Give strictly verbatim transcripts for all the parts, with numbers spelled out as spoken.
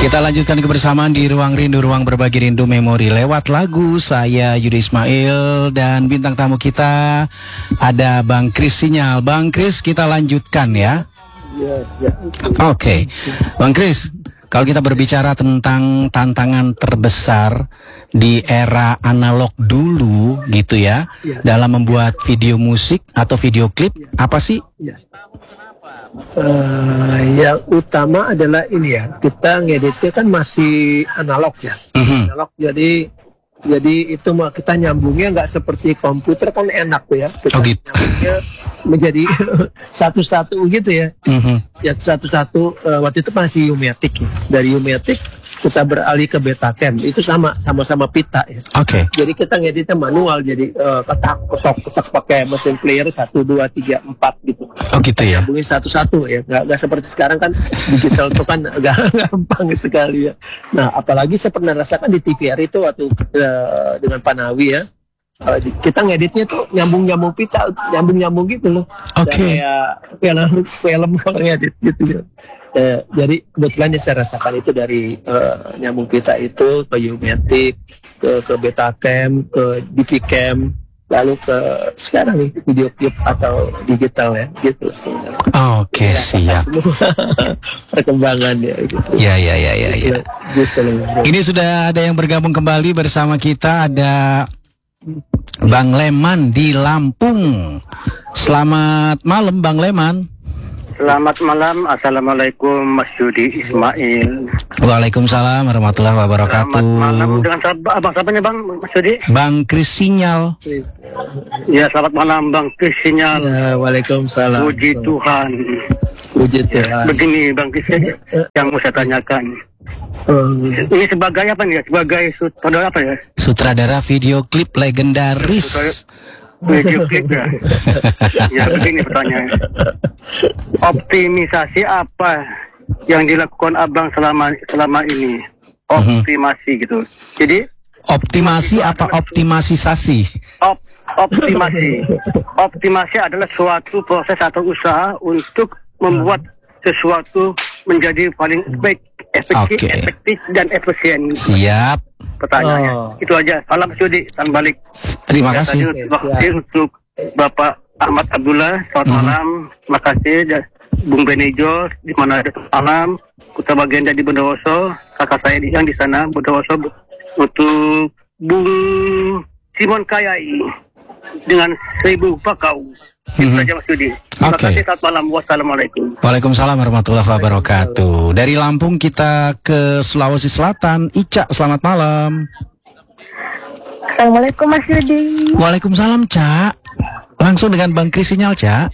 Kita lanjutkan kebersamaan di Ruang Rindu, Ruang Berbagi Rindu Memori lewat lagu. Saya Yudi Ismail dan bintang tamu kita ada Bang Kris Sinyal. Bang Kris, kita lanjutkan ya. Ya, ya. Oke, okay. Bang Kris, kalau kita berbicara tentang tantangan terbesar di era analog dulu gitu ya, ya. dalam membuat video musik atau video klip, ya. Apa sih? Ya. Uh, yang utama adalah ini ya, kita ngeditnya kan masih analog ya, mm-hmm. analog jadi jadi itu mah kita nyambungnya nggak seperti komputer kan enak tuh ya, kita oh, gitu. nyambungnya menjadi satu-satu gitu ya, mm-hmm. ya satu-satu uh, waktu itu masih Umatic ya. Dari Umatic kita beralih ke Betacam, itu sama sama-sama pita ya. Oke. Okay. Jadi kita ngeditnya manual, jadi uh, ketak ketok ketak pakai mesin player satu dua tiga empat gitu. Oh gitu ya. Nyambungin satu-satu ya, nggak nggak seperti sekarang kan digital itu kan agak gampang sekali ya. Nah apalagi saya pernah rasakan di T V R itu waktu uh, dengan Panawi ya. Uh, kita ngeditnya tuh nyambung-nyambung pita, nyambung-nyambung gitu loh. Oke. Okay. Kayak film film kalau ngedit gitu ya. Eh, jadi kebetulan saya rasakan itu dari uh, nyambung pita itu ke Umatic, ke, ke Betacam, ke D V Cam, lalu ke sekarang nih video klip atau digital ya, gitu sebenarnya. Oh, oke, okay, siap. Perkembangannya gitu. Ya, ya, ya, ya, ya. Gitu, gitu. Ini sudah ada yang bergabung kembali bersama kita, ada Bang Leman di Lampung. Selamat malam, Bang Leman. Selamat malam, assalamualaikum Mas Yudi Ismail. Waalaikumsalam warahmatullahi wabarakatuh. Selamat malam dengan abang siapanya Bang Mas Yudi? Bang Kris Sinyal. Ya selamat malam Bang Kris Sinyal. Ya, waalaikumsalam. Puji Tuhan. Puji Tuhan. Begini Bang Kris yang mau saya tanyakan. Oh. Ini sebagai apa nih? Sebagai sutradara apa ya? Sutradara video klip legendaris. Sutradara video klip ya. Ya begini pertanyaan. Optimisasi apa yang dilakukan abang selama selama ini? Optimasi gitu. Jadi optimasi apa optimisasi? Op, optimasi. Optimasi adalah suatu proses atau usaha untuk membuat sesuatu menjadi paling baik, efektif, okay. efektif dan efisien. Siap. Pertanyaannya Oh. itu aja. Salam Sudi, dan balik. Terima ya, kasih. Terima kasih untuk Bapak Ahmad Abdullah. Selamat mm-hmm. malam. Terima kasih Bung Benijo di mana ada malam. Kota bagian dari Bondowoso. Kakak saya yang di sana Bondowoso. Untuk Bung Simon Kayai dengan seribu bakau. Itu saja Mas Yudi. Terima okay. kasih, selamat malam. Wassalamualaikum. Waalaikumsalam warahmatullahi wabarakatuh. Dari Lampung kita ke Sulawesi Selatan. Ica, selamat malam. Assalamualaikum Mas Yudi. Waalaikumsalam Cak. Langsung dengan Bang Kris Sinyal Cak.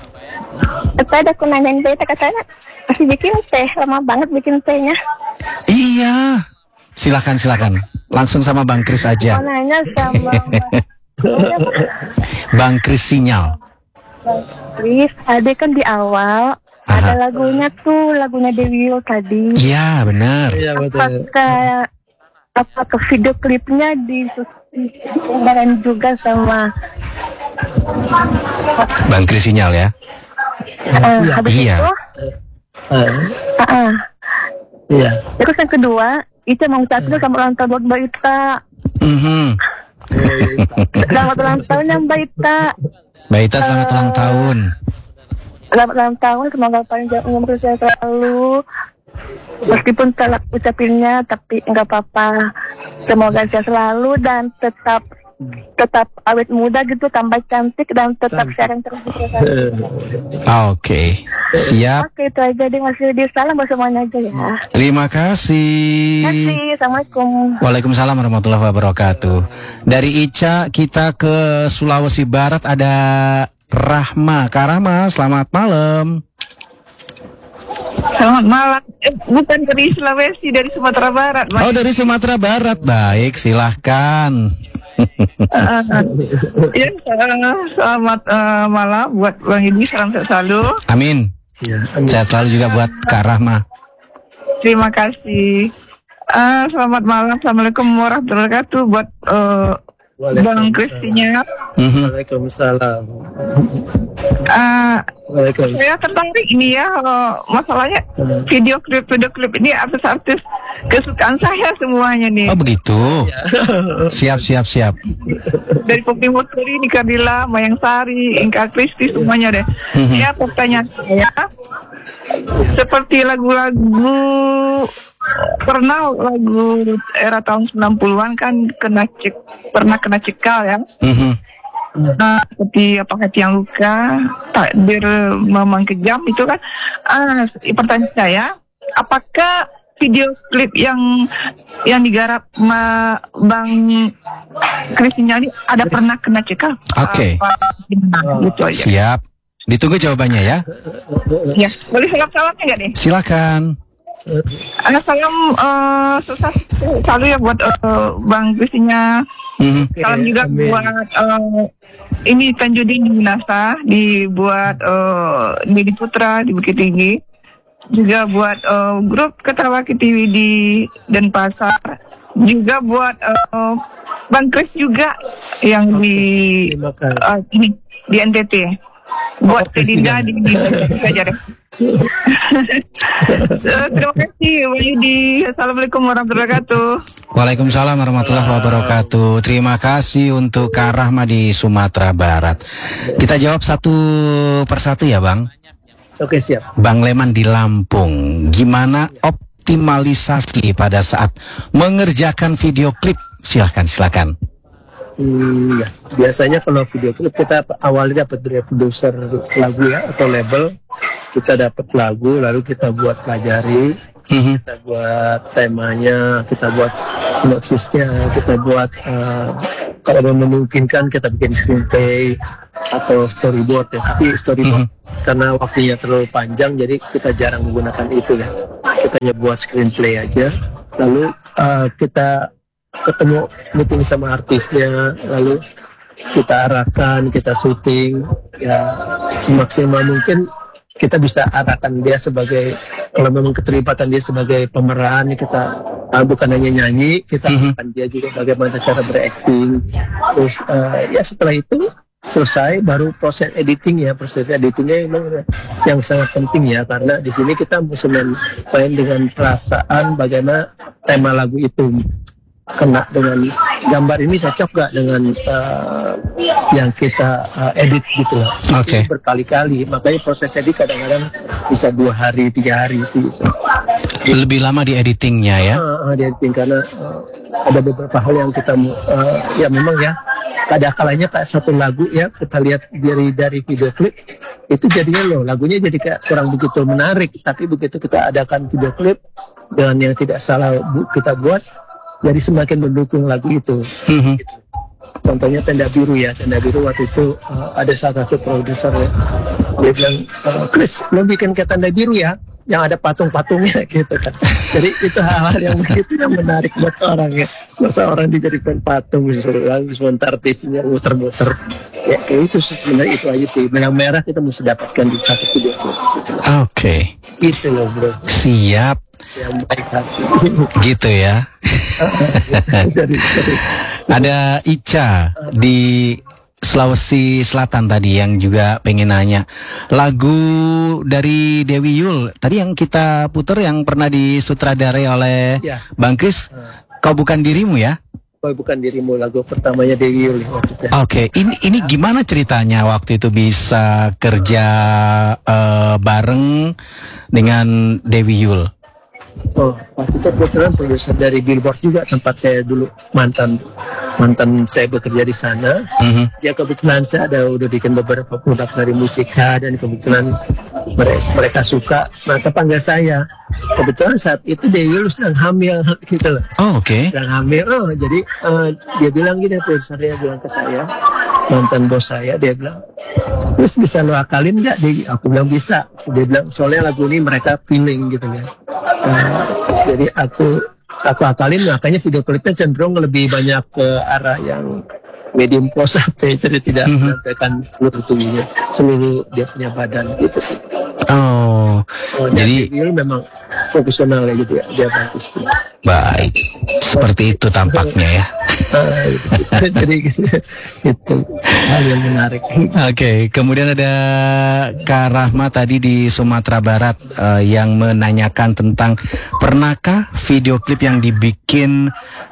Tadi aku nanyain beta katanya masih bikin teh, lama banget bikin tehnya. Iya. Silakan silakan. Langsung sama Bang Kris aja. Mau nanya sama Bang Kris Sinyal. Kris, ada kan di awal Aha. ada lagunya tuh, lagunya Dewi tadi. Iya benar. Iya betul. Apakah apakah video klipnya disusun juga sama Bang Kris Sinyal ya? Uh, iya. Habis iya. itu, Uh, uh, uh. iya. Terus yang kedua, itu mau satu sama ulang tahun buat Mbak Ita. Mm-hmm. Selamat ulang tahun ya Mbak Ita. Mbak Ita selamat uh, ulang tahun. Selamat ulang tahun, semoga panjang umur saya selalu. Meskipun telat ucapinnya, tapi enggak apa-apa. Semoga saya selalu dan tetap tetap awet muda gitu, tambah cantik dan tetap sharing terus. Oke, okay. Siap. Oke, itu aja deh Mas Yudi. Salam buat semuanya aja ya. Terima kasih. Terima kasih. Assalamualaikum. Waalaikumsalam warahmatullahi wabarakatuh. Dari Ica kita ke Sulawesi Barat ada Rahma. Kak Rahma, selamat malam. Selamat malam. Eh, bukan dari Sulawesi, dari Sumatera Barat. Mas. Oh, dari Sumatera Barat. Baik, silahkan. uh, ya, uh, selamat uh, malam buat Bang Ini, salam sehat selalu. Amin. Ya, sehat selalu juga buat Kak Rahma. Terima kasih. Uh, selamat malam, assalamualaikum warahmatullahi wabarakatuh buat uh, Bang Kris Sinyal. Mhm. Waalaikumsalam. Uh, Waalaikumsalam. saya tertarik ini ya, uh, masalahnya Hmm. video klip video klip ini artis-artis kesukaan saya semuanya nih. Oh begitu. Siap siap siap. Dari Poppy Muteri, Nika Dila, Mayang Sari, Inka Kristi, semuanya deh. Mhm. Ya, pertanyaan saya, seperti lagu-lagu, pernah lagu era tahun sembilan puluhan kan kena cek, pernah kena cekal ya. Mhm. Nah, seperti apakah tiang luka, takdir memang kejam itu kan. Ah, pertanyaan saya, apakah video klip yang yang digarap ma, Bang Krisnya ini ada pernah kena cekal? Oke. Apa gimana? Gitu aja. Siap. Ditunggu jawabannya ya. Ya, boleh salam-salamnya nggak nih? Silakan. Anak salam uh, sukses selalu ya buat uh, Bang Krisnya. Mhm. Salam juga amin. buat uh, ini Tanjudin di Nasa, dibuat uh, Didi Putra di Bukit Tinggi, juga buat uh, grup Ketawa K T V di Denpasar, juga buat uh, Bang Kris juga yang di Terima kasih. uh, ini di N T T, buat Oke, Dinda siap. di di saja deh. Uh, terima kasih Bang Yudi. Assalamualaikum warahmatullahi wabarakatuh. Waalaikumsalam warahmatullahi wabarakatuh. Terima kasih untuk Kak Rahma di Sumatera Barat. Kita jawab satu persatu ya Bang. Oke, siap. Bang Leman di Lampung, gimana optimalisasi pada saat mengerjakan video klip? Silahkan, silakan. Hmm, ya. Biasanya kalau video klip kita awalnya dapat dari produser lagu ya atau label, kita dapat lagu lalu kita buat pelajari, Mhm. kita buat temanya, kita buat sinopsisnya, kita buat uh, kalau memungkinkan kita bikin screenplay atau storyboard ya. Tapi storyboard karena waktunya terlalu panjang jadi kita jarang menggunakan itu ya. Kita hanya buat screenplay aja. Lalu uh, kita ketemu meeting sama artisnya, lalu kita arahkan, kita syuting ya semaksimal mungkin kita bisa arahkan dia sebagai, kalau memang keterlibatan dia sebagai pemeran, kita uh, bukan hanya nyanyi, kita Mhm. arahkan dia juga bagaimana cara berakting. Terus uh, ya setelah itu selesai baru proses editing ya, proses editingnya memang yang sangat penting ya, karena di sini kita mesti main dengan perasaan bagaimana tema lagu itu kena dengan gambar ini cocok gak dengan uh, yang kita uh, edit gitu loh. Oke. Ini berkali-kali, makanya proses edit kadang-kadang bisa dua hari tiga hari sih. Lebih lama di editingnya ya. Uh, uh, di editing karena uh, ada beberapa hal yang kita uh, ya memang ya ada kalanya kayak satu lagu ya kita lihat dari dari video klip itu jadinya loh lagunya jadi kayak kurang begitu menarik, tapi begitu kita adakan video klip dengan yang tidak salah bu, kita buat jadi semakin mendukung lagu itu. Mhm. Contohnya Tenda Biru ya, Tenda Biru waktu itu uh, ada salah satu produser ya, dia bilang, uh, Chris, lo bikin kayak Tenda Biru ya, yang ada patung-patungnya gitu kan. Jadi itu hal-hal yang begitu yang menarik buat orang ya. Masa orang dijadikan patung, misalnya, sebentar artisnya muter-muter. Ya kayak itu sih, sebenarnya itu aja sih. Benang merah kita mesti dapatkan di satu video klip. Oke. Itu loh bro, Siap. yang baik hati. Gitu ya. Jadi, jadi, Ada Ica di Sulawesi Selatan tadi yang juga pengen nanya lagu dari Dewi Yul tadi yang kita putar yang pernah disutradarai oleh ya, Bang Kris, Kau Bukan Dirimu ya. Kau Bukan Dirimu, lagu pertamanya Dewi Yul waktu itu. Oke, ini ini gimana ceritanya waktu itu bisa kerja eh, bareng dengan Dewi Yul? Oh, waktu itu kebetulan produser dari Billboard juga tempat saya dulu mantan mantan saya bekerja di sana. Mhm. Ya kebetulan saya ada udah bikin beberapa produk dari musika dan kebetulan mereka, mereka suka. Maka panggil saya. Kebetulan saat itu Dewi sedang hamil gitu loh. Oh, oke. Sedang hamil. Oh, jadi eh, dia bilang gini, produsernya bilang ke saya, mantan bos saya, dia bilang, terus bisa lo akalin nggak? Dia, aku bilang bisa. Dia bilang soalnya lagu ini mereka feeling gitu kan. Uh, jadi aku aku akalin, makanya video klipnya cenderung lebih banyak ke arah yang medium close up, jadi tidak Mhm. menampilkan seluruh tubuhnya, seluruh dia punya badan gitu sih. Oh, Oh, jadi jadi memang profesional ya gitu ya, dia bagus. baik. Seperti itu tampaknya ya. Ah, gitu. Jadi gitu, itu hal yang menarik. Oke, kemudian ada Kak Rahma tadi di Sumatera Barat eh, yang menanyakan tentang pernahkah video klip yang dibikin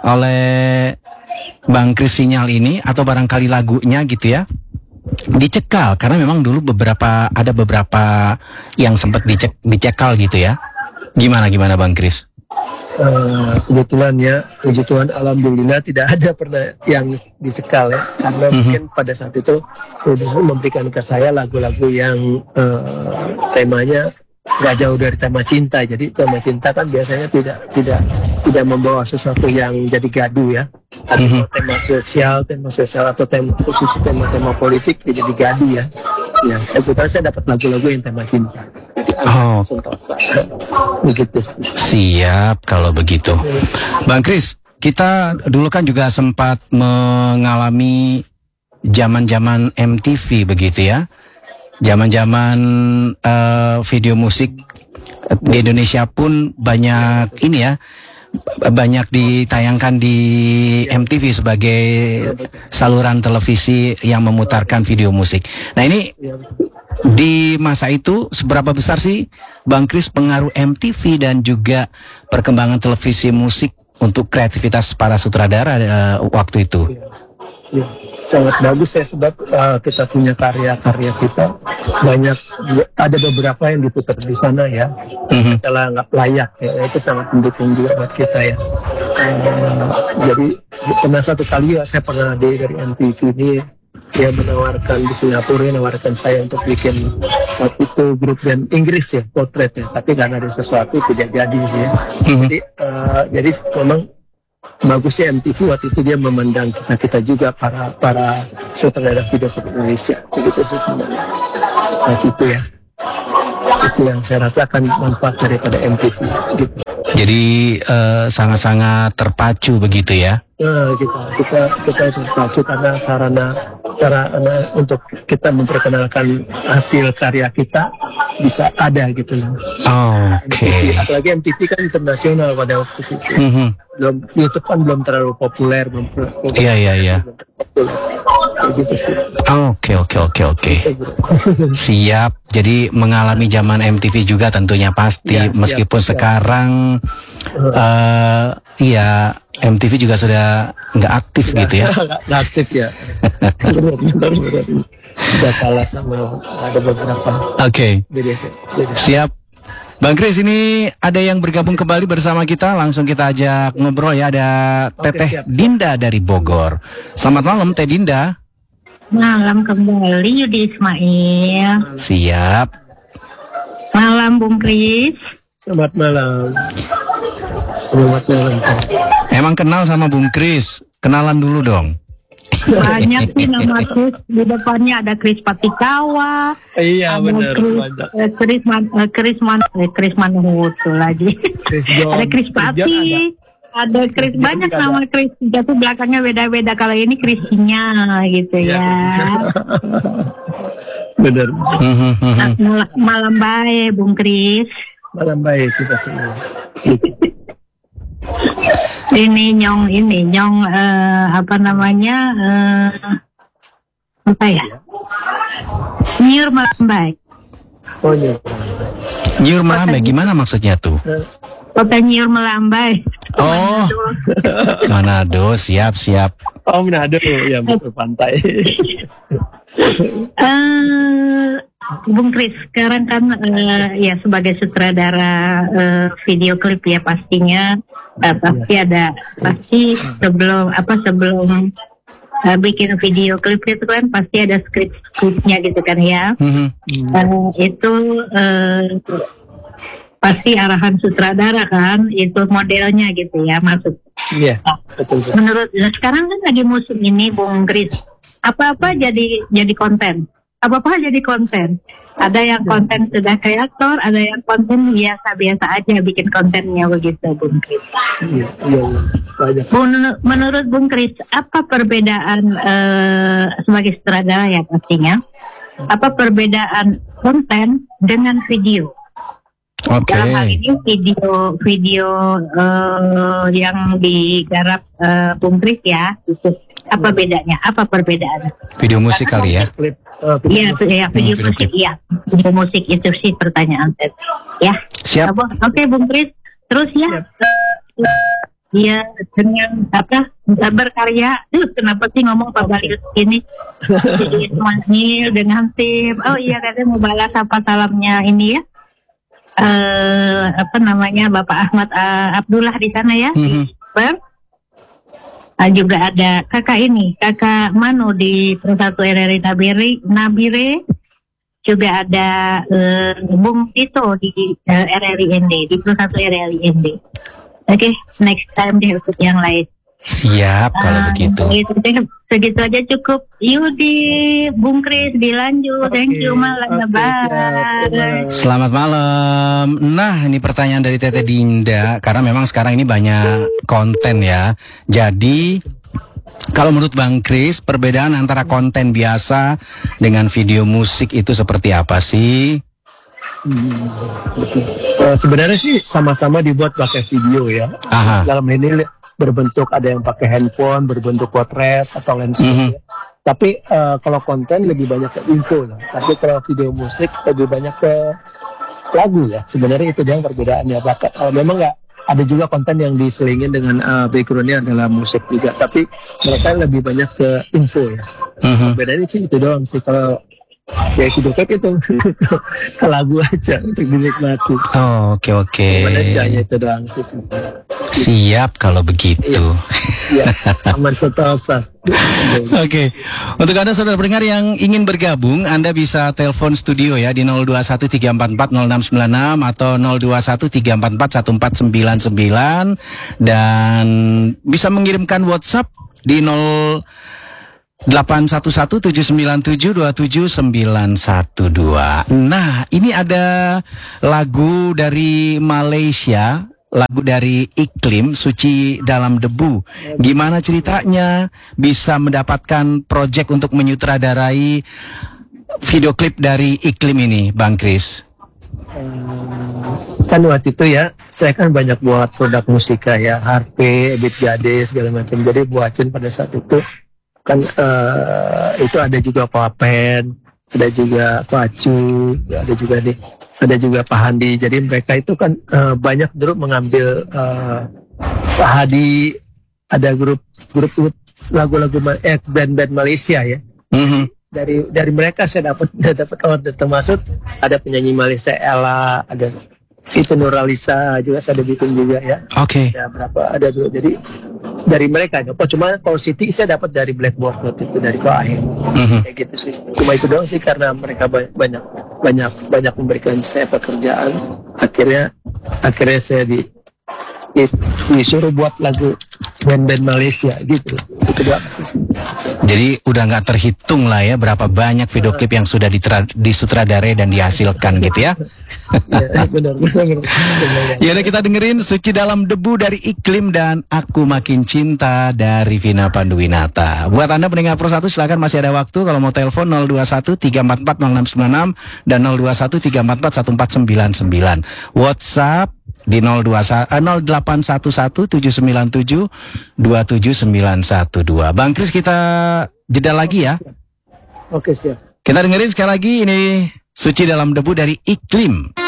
oleh Bang Kris Sinyal ini atau barangkali lagunya gitu ya dicekal, karena memang dulu beberapa ada beberapa yang sempat dicek dicekal gitu ya. Gimana gimana Bang Kris? Uh, kebetulan ya, puji Tuhan, alhamdulillah tidak ada pernah yang dicekal ya, karena Mhm. mungkin pada saat itu produser memberikan ke saya lagu-lagu yang uh, temanya nggak jauh dari tema cinta. Jadi tema cinta kan biasanya tidak tidak tidak membawa sesuatu yang jadi gaduh ya. Tapi Mhm. kalau tema sosial, tema sosial atau tema khusus tema-tema politik ya jadi gaduh ya. Ya, sebetulnya saya dapat lagu-lagu yang tema cinta. Jadi Oh. sentosa. Begitu sih. Siap kalau begitu. Bang Kris, kita dulu kan juga sempat mengalami zaman-zaman M T V begitu ya. Zaman-zaman eh, video musik di Indonesia pun banyak ini ya, banyak ditayangkan di M T V sebagai saluran televisi yang memutarkan video musik. Nah ini Ya. di masa itu seberapa besar sih Bang Kris pengaruh M T V dan juga perkembangan televisi musik untuk kreativitas para sutradara eh, waktu itu? Ya, sangat bagus ya, sebab uh, kita punya karya-karya kita banyak, ada beberapa yang diputar di sana ya, Mhm. setelah nggak layak ya, itu sangat mendukung juga buat kita ya. Uh, jadi pernah satu kali ya, saya pernah di dari M T V ini, dia menawarkan di Singapura, menawarkan saya untuk bikin waktu itu grup band Inggris ya, potret ya, tapi karena ada sesuatu tidak jadi sih ya. Mhm. Jadi uh, jadi memang bagusnya M T V waktu itu dia memandang kita kita juga para para sutradara video klip Indonesia, begitu sih sebenarnya. Nah, gitu ya, itu yang saya rasakan manfaat daripada M T V gitu. Jadi eh, sangat-sangat terpacu begitu ya? Nah, kita kita kita terpacu karena sarana sarana untuk kita memperkenalkan hasil karya kita bisa ada gitu loh. Oke. M T V, apalagi M T V kan internasional pada waktu itu. Mhm. Belum, YouTube kan belum terlalu populer, belum belum- Iya iya iya. belum populer. Kayak gitu sih. Oke oke oke oke. Gitu, bro. Siap. Jadi mengalami zaman M T V juga tentunya pasti. Ya, siap, Meskipun siap. sekarang eh iya M T V juga sudah nggak aktif gitu ya. Nggak nggak aktif ya. Benar, benar, benar. Udah kalah sama ada beberapa Oke. beda sih. Beda. Siap. Bang Kris, ini ada yang bergabung kembali bersama kita. Langsung kita ajak ngobrol ya. Ada Oke, Teteh siap. Dinda dari Bogor. Selamat malam Teh Dinda. Malam kembali Yudi Ismail. Siap. Malam Bung Kris. Selamat malam. Selamat malam. Pak. Emang kenal sama Bung Kris? Kenalan dulu dong. Banyak sih nama Kris. Di depannya ada Kris Patikawa. Iya ada benar. Kris, Banyak. eh, Kris Man, eh, Kris Man, eh, Kris Manhutu lagi. Chris John. Ada Kris John ada. Pati. Ada Kris, John banyak juga nama Kris. Tapi belakangnya beda-beda. Kalau ini Krisnya gitu Iya, ya. Benar. Mhm, mhm. Nah, mal- malam baik Bung Kris. Malam baik kita semua. Ini nyong ini nyong eh, apa namanya eh, apa ya? Nyur malam baik. Oh iya. Nyur melambai gimana maksudnya tuh? Kota Nyur melambai. Oh, Manado, siap siap. Oh Manado ya, betul pantai. Eh, Bung Kris, sekarang kan eh, ya sebagai sutradara eh, video klip ya pastinya eh, pasti ada pasti sebelum apa sebelum eh, bikin video klip itu kan pasti ada skrip-skripnya gitu kan ya. Mhm. Eh, itu eh, pasti arahan sutradara kan, itu modelnya gitu ya maksud. Iya, betul. betul. Menurut nah sekarang kan lagi musim ini Bung Kris, apa-apa jadi jadi konten, apa-apa jadi konten. Ada yang konten sudah kreator, ada yang konten biasa-biasa aja bikin kontennya begitu Bung Kris. Iya, iya, iya. Banyak. Menurut, menurut Bung Kris, apa perbedaan eh, sebagai sutradara ya pastinya apa perbedaan konten dengan video. Oke. Dalam hal ini video video eh, yang digarap eh, Bung Kris ya, itu apa bedanya? Apa perbedaannya? Video musik kali ya. Klip, eh, video Iya, musik. ya, video Hmm, video musik, iya. Video musik itu sih pertanyaan saya. Ya. Siap. Apa? Oke, Bung Kris. Terus ya, eh, ya dengan apa berkarya. Duh, kenapa sih ngomong Pak Balil ini? Jadi Ismail dengan tim. Oh iya, katanya mau balas apa salamnya ini ya. Eh apa namanya Bapak Ahmad eh, Abdullah di sana ya. Mhm. Di Perth. Ah, juga ada kakak ini, kakak Mano di Persatu R R I Nabire, Nabire. Juga ada eh, Bung Tito di eh, R R I N D, di Persatu R R I N D. Oke, next time deh untuk yang lain. Siap kalau Ah, begitu. Segitu, deh. Segitu aja cukup. Yudi, Bung Kris dilanjut. Thank you, Oke, malam. oke, Bye. siap. Bye. Selamat malam. Nah, ini pertanyaan dari Tete Dinda karena memang sekarang ini banyak konten ya. Jadi kalau menurut Bang Kris, perbedaan antara konten biasa dengan video musik itu seperti apa sih? Eh, sebenarnya sih sama-sama dibuat pakai video ya. Aha. Dalam ini berbentuk ada yang pakai handphone, berbentuk potret atau landscape. Mhm. Ya. Tapi eh, kalau konten lebih banyak ke info, ya. Tapi kalau video musik lebih banyak ke lagu ya. Sebenarnya itu dia yang perbedaannya. Bahkan eh, memang nggak ada juga konten yang diselingin dengan eh, backgroundnya adalah musik juga. Tapi mereka lebih banyak ke info ya. Mhm. Bedanya sih itu doang sih. Kalau ya video klip itu ke lagu aja untuk dinikmati. Oh, oke oke. Bedanya itu doang sih sebenarnya. Siap kalau begitu. Ya, aman sentosa. Oke, untuk Anda saudara pendengar yang ingin bergabung, Anda bisa telepon studio ya di nol dua satu tiga empat empat nol enam sembilan enam atau nol dua satu tiga empat empat satu empat sembilan sembilan dan bisa mengirimkan WhatsApp di nol delapan satu satu tujuh sembilan tujuh dua tujuh sembilan satu dua. Nah, ini ada lagu dari Malaysia, lagu dari Iklim, Suci Dalam Debu. Gimana ceritanya bisa mendapatkan proyek untuk menyutradarai video klip dari Iklim ini, Bang Kris? Kan waktu itu ya, saya kan banyak buat produk musika ya, H P, Beat Gade, segala macam. Jadi buatin pada saat itu kan eh, itu ada juga Pak Pen, ada juga Pak Acu, ada juga nih, ada juga Pak Handi. Jadi mereka itu kan eh, banyak grup mengambil eh, Pak Hadi, ada grup grup grup lagu-lagu Ma- eh band-band Malaysia ya. Mhm. Dari dari mereka saya dapat dapat order, termasuk ada penyanyi Malaysia Ella, ada Siti Nuralisa juga saya ada bikin juga ya. Oke. Ada berapa ada dua, jadi dari mereka. Oh, cuma kalau Siti saya dapat dari Blackboard waktu itu dari Pak Ahir. Mhm. Kayak gitu sih. Cuma itu doang sih karena mereka ba- banyak banyak banyak memberikan saya pekerjaan. Akhirnya akhirnya saya di, di- disuruh buat lagu band-band Malaysia gitu. Itu doang sih. Jadi udah nggak terhitung lah ya berapa banyak video klip yang sudah ditra- disutradarai dan dihasilkan gitu ya. Ya, benar benar. benar. Ya udah kita dengerin Suci Dalam Debu dari Iklim dan Aku Makin Cinta dari Vina Panduwinata. Buat Anda pendengar Pro satu silakan masih ada waktu kalau mau telepon nol dua satu tiga empat empat nol enam sembilan enam dan nol dua satu tiga empat empat satu empat sembilan sembilan. WhatsApp di nol dua satu eh, nol delapan satu satu tujuh sembilan tujuh dua tujuh sembilan satu dua. Bang Kris, kita jeda lagi ya. Oke, siap. Kita dengerin sekali lagi ini Suci Dalam Debu dari Iklim.